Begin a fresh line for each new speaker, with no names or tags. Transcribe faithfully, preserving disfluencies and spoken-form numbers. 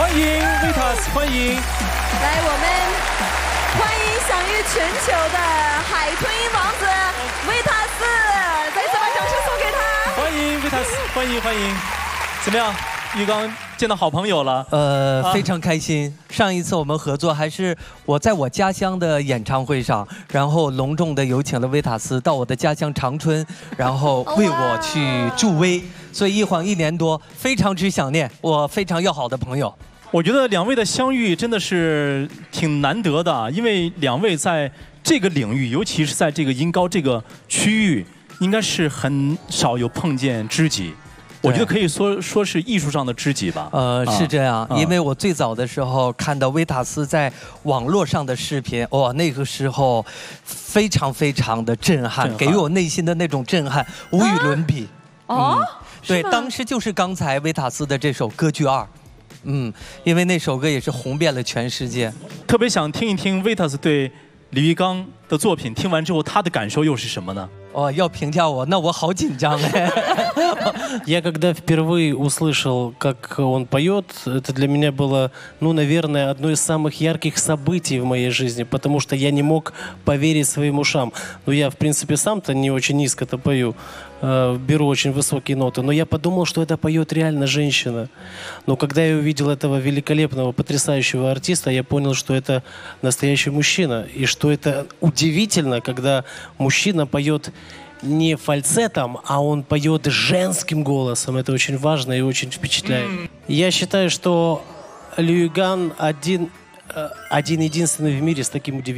欢迎维塔斯，欢迎。
来，我们欢迎享誉全球的海豚音王子维塔斯，再次把掌声送给他。
欢迎维塔斯，欢迎欢迎。怎么样，玉刚见到好朋友了？
呃，啊、非常开心。上一次我们合作还是我在我家乡的演唱会上，然后隆重的有请了维塔斯到我的家乡长春，然后为我去助威。所以一晃一年多，非常之想念我非常要好的朋友。
我觉得两位的相遇真的是挺难得的，因为两位在这个领域，尤其是在这个音高这个区域，应该是很少有碰见知己。我觉得可以说说是艺术上的知己吧。
呃，是这样，因为我最早的时候看到维塔斯在网络上的视频，哇，那个时候非常非常的震撼，给予我内心的那种震撼无与伦比。
哦，
对，当时就是刚才维塔斯的这首歌剧二。嗯，因为那首歌也是红遍了全世界。
特别想听一听维塔斯对李玉刚的作品，听完之后他的感受又是什么呢？
哦，要评价我，那我好紧张哎。
Я когда впервые услышал, как он поет, это для меня было, ну, наверное, одно из самых ярких событий в моей жизни, потому что я не мог поверить своим ушам. Ну, я, в принципе, сам-то не очень низко-то пою, э, беру очень высокие ноты, но я подумал, что это поет реально женщина. Но когда я увидел этого великолепного, потрясающего артиста, я понял, что это настоящий мужчина, и что это удивительно, когда мужчина поет не фальцетом, а он поет женским голосом. Это очень важно и очень впечатляет. Я считаю, что Лю Юган один, один единственный в мире с таким удивительным